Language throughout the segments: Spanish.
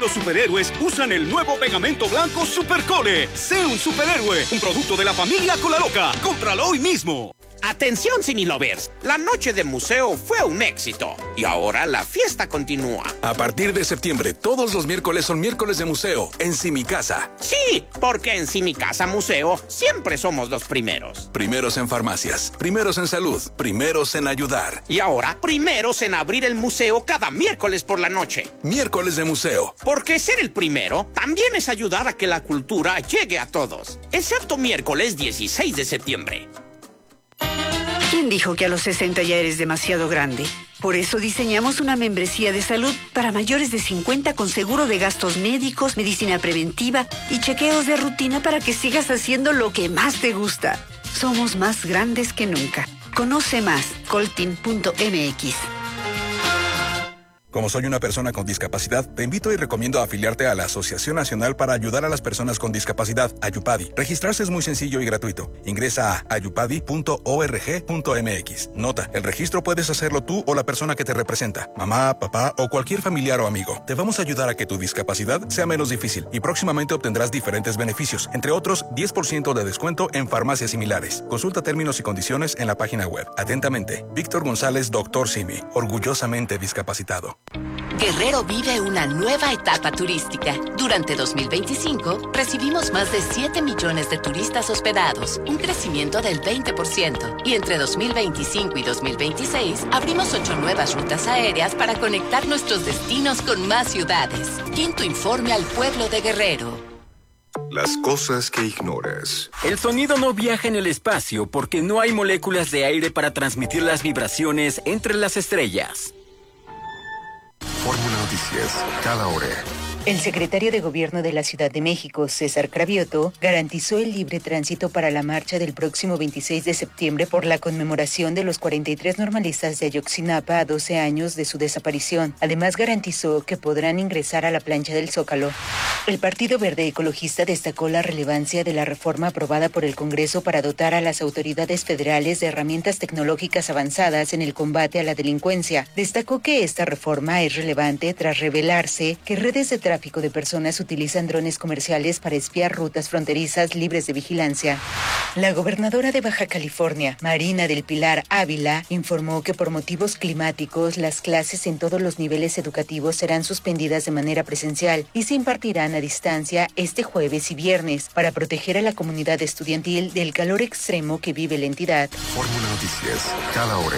Los superhéroes usan el nuevo pegamento blanco Supercole. Sé un superhéroe, un producto de la familia Colaloca. Cómpralo hoy mismo. Atención, Cinelovers, la noche de museo fue un éxito y ahora la fiesta continúa. A partir de septiembre, todos los miércoles son miércoles de museo en Simicasa. Sí, porque en Simicasa Museo siempre somos los primeros. Primeros en farmacias, primeros en salud, primeros en ayudar. Y ahora, primeros en abrir el museo cada miércoles por la noche. Miércoles de museo. Porque ser el primero también es ayudar a que la cultura llegue a todos, excepto miércoles 16 de septiembre. ¿Quién dijo que a los 60 ya eres demasiado grande? Por eso diseñamos una membresía de salud para mayores de 50 con seguro de gastos médicos, medicina preventiva y chequeos de rutina para que sigas haciendo lo que más te gusta. Somos más grandes que nunca. Conoce más, coltin.mx. Como soy una persona con discapacidad, te invito y recomiendo afiliarte a la Asociación Nacional para Ayudar a las Personas con Discapacidad, Ayupadi. Registrarse es muy sencillo y gratuito. Ingresa a ayupadi.org.mx. Nota, el registro puedes hacerlo tú o la persona que te representa, mamá, papá o cualquier familiar o amigo. Te vamos a ayudar a que tu discapacidad sea menos difícil y próximamente obtendrás diferentes beneficios, entre otros 10% de descuento en farmacias similares. Consulta términos y condiciones en la página web. Atentamente, Víctor González, Dr. Simi, orgullosamente discapacitado. Guerrero vive una nueva etapa turística. Durante 2025, recibimos más de 7 millones de turistas hospedados, un crecimiento del 20%. Y entre 2025 y 2026, abrimos 8 nuevas rutas aéreas para conectar nuestros destinos con más ciudades. Quinto informe al pueblo de Guerrero. Las cosas que ignoras. El sonido no viaja en el espacio porque no hay moléculas de aire para transmitir las vibraciones entre las estrellas. Fórmula Noticias, cada hora. El secretario de Gobierno de la Ciudad de México, César Cravioto, garantizó el libre tránsito para la marcha del próximo 26 de septiembre por la conmemoración de los 43 normalistas de Ayotzinapa a 12 años de su desaparición. Además, garantizó que podrán ingresar a la plancha del Zócalo. El Partido Verde Ecologista destacó la relevancia de la reforma aprobada por el Congreso para dotar a las autoridades federales de herramientas tecnológicas avanzadas en el combate a la delincuencia. Destacó que esta reforma es relevante tras revelarse que redes de tráfico de personas utilizan drones comerciales para espiar rutas fronterizas libres de vigilancia. La gobernadora de Baja California, Marina del Pilar Ávila, informó que por motivos climáticos las clases en todos los niveles educativos serán suspendidas de manera presencial y se impartirán a distancia este jueves y viernes para proteger a la comunidad estudiantil del calor extremo que vive la entidad. Fórmula Noticias, cada hora.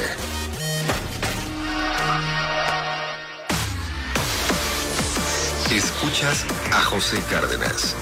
Escuchas a José Cárdenas.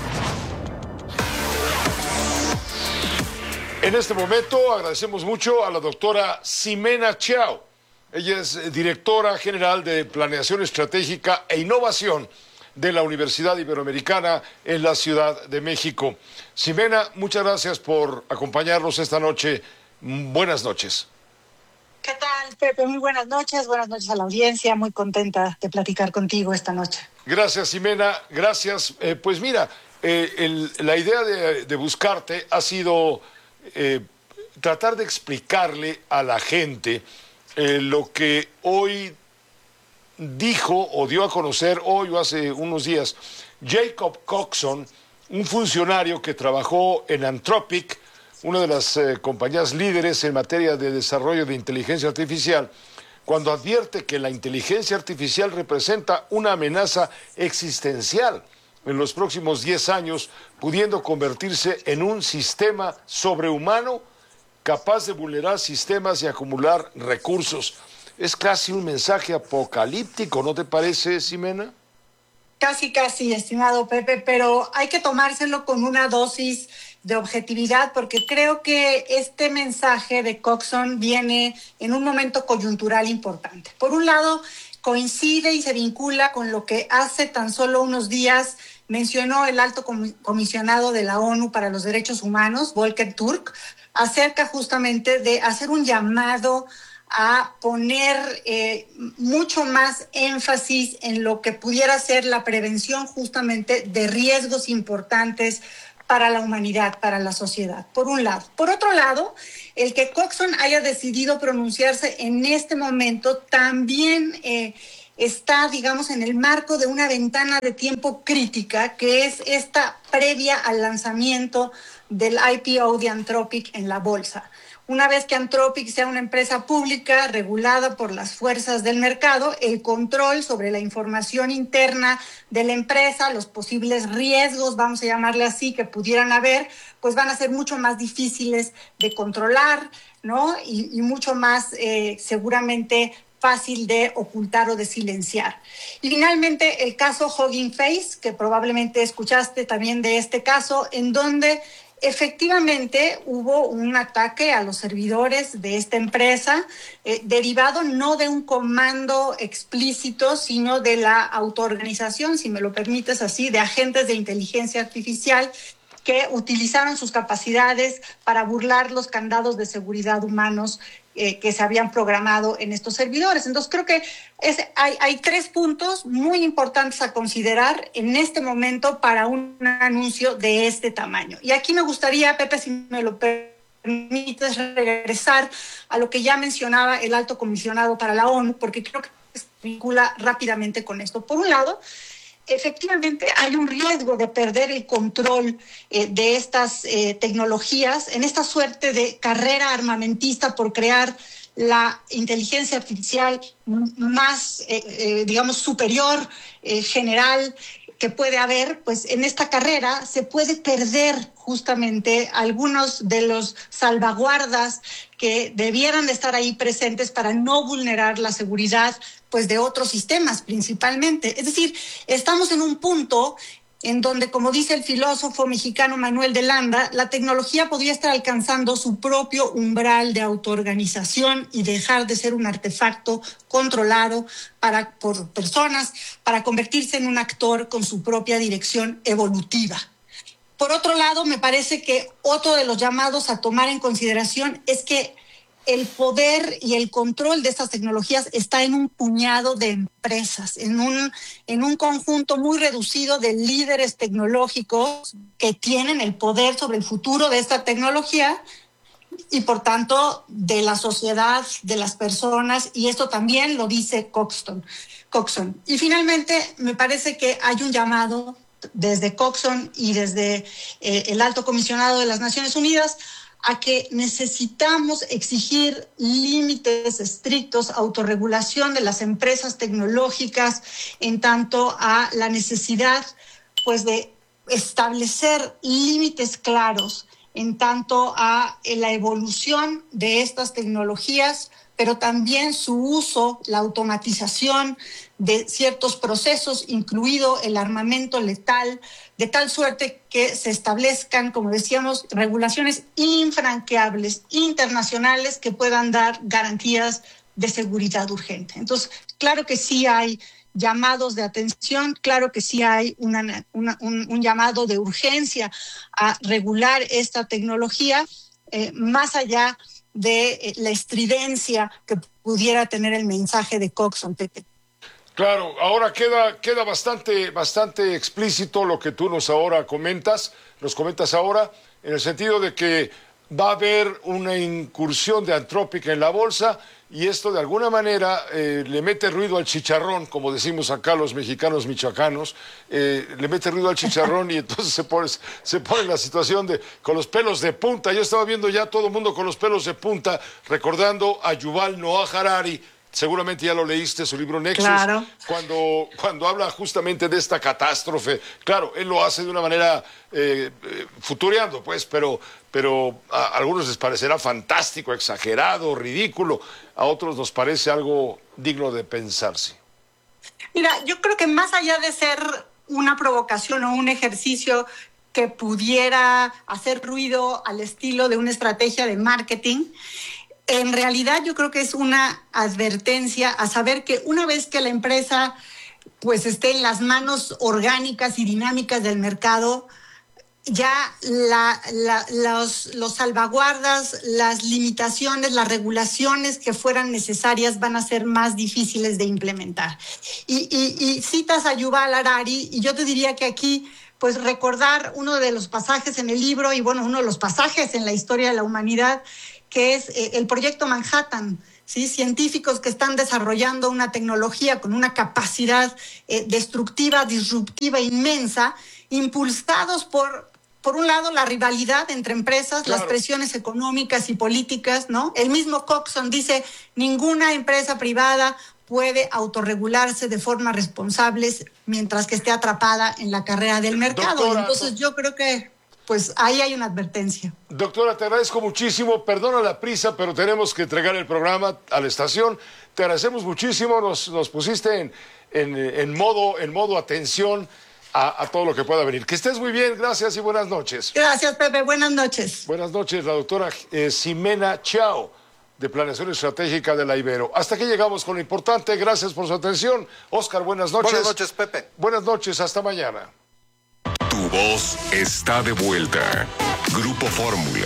En este momento agradecemos mucho a la doctora Ximena Chao. Ella es directora general de Planeación Estratégica e Innovación de la Universidad Iberoamericana en la Ciudad de México. Ximena, muchas gracias por acompañarnos esta noche. Buenas noches. ¿Qué tal, Pepe? Muy buenas noches a la audiencia. Muy contenta de platicar contigo esta noche. Gracias, Ximena. Gracias. Pues mira, la idea de buscarte ha sido tratar de explicarle a la gente lo que hoy dijo o dio a conocer hoy o hace unos días Jacob Coxon, un funcionario que trabajó en Anthropic, una de las compañías líderes en materia de desarrollo de inteligencia artificial, cuando advierte que la inteligencia artificial representa una amenaza existencial en los próximos 10 años, pudiendo convertirse en un sistema sobrehumano capaz de vulnerar sistemas y acumular recursos. Es casi un mensaje apocalíptico, ¿no te parece, Ximena? Casi, estimado Pepe, pero hay que tomárselo con una dosis de objetividad, porque creo que este mensaje de Coxon viene en un momento coyuntural importante. Por un lado, coincide y se vincula con lo que hace tan solo unos días mencionó el alto comisionado de la ONU para los Derechos Humanos, Volker Turk, acerca justamente de hacer un llamado a poner mucho más énfasis en lo que pudiera ser la prevención justamente de riesgos importantes para la humanidad, para la sociedad, por un lado. Por otro lado, el que Coxon haya decidido pronunciarse en este momento también está, digamos, en el marco de una ventana de tiempo crítica, que es esta previa al lanzamiento del IPO de Anthropic en la bolsa. Una vez que Anthropic sea una empresa pública regulada por las fuerzas del mercado, el control sobre la información interna de la empresa, los posibles riesgos, vamos a llamarle así, que pudieran haber, pues van a ser mucho más difíciles de controlar, ¿no? Y mucho más seguramente fácil de ocultar o de silenciar. Y finalmente el caso Hugging Face, que probablemente escuchaste también de este caso, en donde efectivamente hubo un ataque a los servidores de esta empresa, derivado no de un comando explícito, sino de la autoorganización, si me lo permites así, de agentes de inteligencia artificial que utilizaron sus capacidades para burlar los candados de seguridad humanos que se habían programado en estos servidores. Entonces creo que hay 3 puntos muy importantes a considerar en este momento para un anuncio de este tamaño. Y aquí me gustaría, Pepe, si me lo permites, regresar a lo que ya mencionaba el alto comisionado para la ONU, porque creo que se vincula rápidamente con esto. Por un lado, efectivamente hay un riesgo de perder el control de estas tecnologías en esta suerte de carrera armamentista por crear la inteligencia artificial más, digamos, superior, general, que puede haber. Pues en esta carrera se puede perder justamente algunos de los salvaguardas que debieran de estar ahí presentes para no vulnerar la seguridad, pues, de otros sistemas principalmente. Es decir, estamos en un punto en donde, como dice el filósofo mexicano Manuel de Landa, la tecnología podría estar alcanzando su propio umbral de autoorganización y dejar de ser un artefacto controlado por personas para convertirse en un actor con su propia dirección evolutiva. Por otro lado, me parece que otro de los llamados a tomar en consideración es que el poder y el control de estas tecnologías está en un puñado de empresas, en un conjunto muy reducido de líderes tecnológicos que tienen el poder sobre el futuro de esta tecnología y, por tanto, de la sociedad, de las personas, y esto también lo dice Coxon. Y finalmente, me parece que hay un llamado desde Coxon y desde el Alto Comisionado de las Naciones Unidas a que necesitamos exigir límites estrictos, autorregulación de las empresas tecnológicas en tanto a la necesidad, pues, de establecer límites claros en tanto a la evolución de estas tecnologías, pero también su uso, la automatización de ciertos procesos, incluido el armamento letal, de tal suerte que se establezcan, como decíamos, regulaciones infranqueables, internacionales, que puedan dar garantías de seguridad urgente. Entonces, claro que sí hay llamados de atención, claro que sí hay un llamado de urgencia a regular esta tecnología, más allá de la estridencia que pudiera tener el mensaje de Coxon, Pepe. Claro, ahora queda bastante explícito lo que tú nos comentas ahora, en el sentido de que va a haber una incursión de Anthropic en la bolsa, y esto de alguna manera le mete ruido al chicharrón, como decimos acá los mexicanos michoacanos, le mete ruido al chicharrón y entonces se pone en la situación con los pelos de punta. Yo estaba viendo ya todo el mundo con los pelos de punta, recordando a Yuval Noah Harari. Seguramente ya lo leíste, su libro Nexus, claro. Cuando habla justamente de esta catástrofe. Claro, él lo hace de una manera futureando, pues, pero a algunos les parecerá fantástico, exagerado, ridículo. A otros nos parece algo digno de pensarse. Mira, yo creo que más allá de ser una provocación o un ejercicio que pudiera hacer ruido al estilo de una estrategia de marketing, en realidad yo creo que es una advertencia a saber que una vez que la empresa, pues, esté en las manos orgánicas y dinámicas del mercado, ya los salvaguardas, las limitaciones, las regulaciones que fueran necesarias van a ser más difíciles de implementar. Y citas a Yuval Harari, y yo te diría que aquí, pues, recordar uno de los pasajes en el libro, y bueno, uno de los pasajes en la historia de la humanidad, que es el Proyecto Manhattan, ¿sí? Científicos que están desarrollando una tecnología con una capacidad destructiva, disruptiva inmensa, impulsados por un lado, la rivalidad entre empresas, claro, las presiones económicas y políticas, ¿no? El mismo Coxon dice, ninguna empresa privada puede autorregularse de forma responsable mientras que esté atrapada en la carrera del mercado. Doctora, entonces yo creo que pues ahí hay una advertencia. Doctora, te agradezco muchísimo. Perdona la prisa, pero tenemos que entregar el programa a la estación. Te agradecemos muchísimo. Nos pusiste en modo atención a todo lo que pueda venir. Que estés muy bien, gracias y buenas noches. Gracias, Pepe, buenas noches. Buenas noches, la doctora Ximena Chao, de Planeación Estratégica de la Ibero. Hasta aquí llegamos con lo importante, gracias por su atención. Oscar, buenas noches. Buenas noches, Pepe. Buenas noches, hasta mañana. Tu voz está de vuelta. Grupo Fórmula.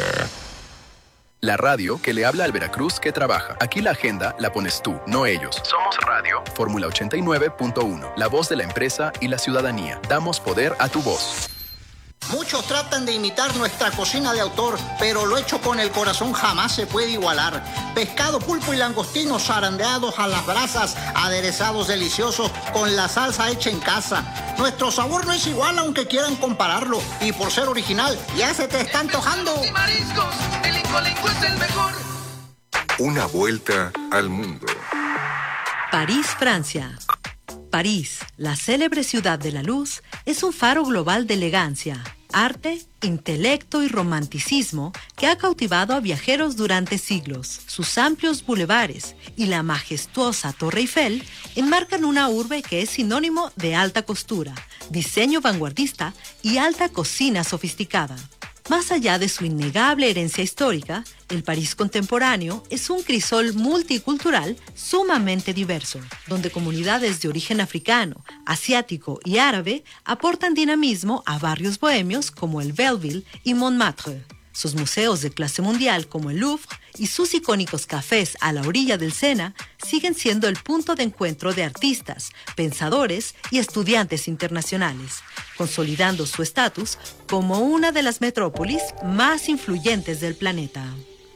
La radio que le habla al Veracruz que trabaja. Aquí la agenda la pones tú, no ellos. Somos Radio Fórmula 89.1, la voz de la empresa y la ciudadanía. Damos poder a tu voz. Muchos tratan de imitar nuestra cocina de autor, pero lo hecho con el corazón jamás se puede igualar. Pescado, pulpo y langostinos zarandeados a las brasas, aderezados deliciosos con la salsa hecha en casa. Nuestro sabor no es igual aunque quieran compararlo, y por ser original ya se te está antojando. Mariscos, el Incolinco es el mejor. Una vuelta al mundo. París, Francia. París, la célebre ciudad de la luz, es un faro global de elegancia, arte, intelecto y romanticismo que ha cautivado a viajeros durante siglos. Sus amplios bulevares y la majestuosa Torre Eiffel enmarcan una urbe que es sinónimo de alta costura, diseño vanguardista y alta cocina sofisticada. Más allá de su innegable herencia histórica, el París contemporáneo es un crisol multicultural sumamente diverso, donde comunidades de origen africano, asiático y árabe aportan dinamismo a barrios bohemios como el Belleville y Montmartre. Sus museos de clase mundial como el Louvre y sus icónicos cafés a la orilla del Sena siguen siendo el punto de encuentro de artistas, pensadores y estudiantes internacionales, consolidando su estatus como una de las metrópolis más influyentes del planeta.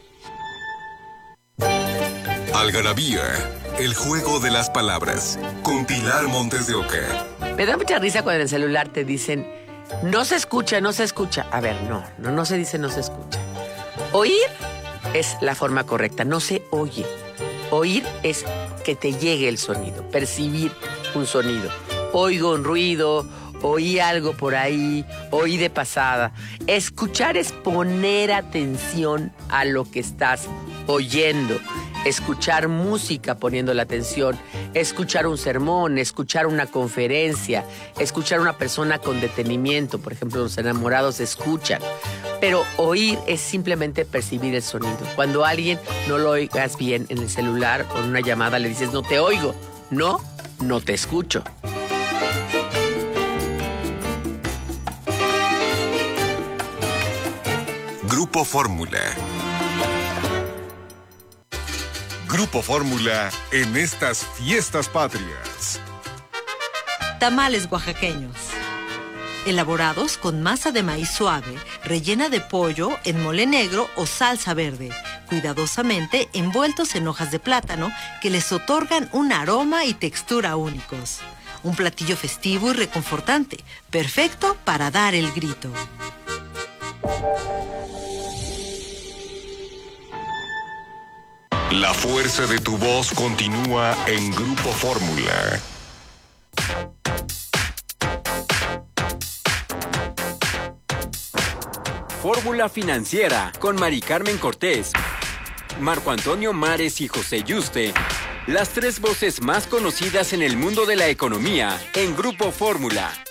Algarabía, el juego de las palabras, con Pilar Montes de Oca. Me da mucha risa cuando en el celular te dicen, no se escucha, no se escucha. A ver, no se dice no se escucha. Oír es la forma correcta, no se oye. Oír es que te llegue el sonido, percibir un sonido. Oigo un ruido, oí algo por ahí, oí de pasada. Escuchar es poner atención a lo que estás oyendo. Escuchar música poniendo la atención, escuchar un sermón, escuchar una conferencia, escuchar a una persona con detenimiento. Por ejemplo, los enamorados escuchan. Pero oír es simplemente percibir el sonido. Cuando a alguien no lo oigas bien en el celular o en una llamada le dices, no te oigo. No te escucho. Grupo Fórmula. Grupo Fórmula en estas fiestas patrias. Tamales oaxaqueños. Elaborados con masa de maíz suave, rellena de pollo en mole negro o salsa verde, cuidadosamente envueltos en hojas de plátano que les otorgan un aroma y textura únicos. Un platillo festivo y reconfortante, perfecto para dar el grito. La fuerza de tu voz continúa en Grupo Fórmula. Fórmula Financiera con Mari Carmen Cortés, Marco Antonio Mares y José Yuste. Las tres voces más conocidas en el mundo de la economía en Grupo Fórmula.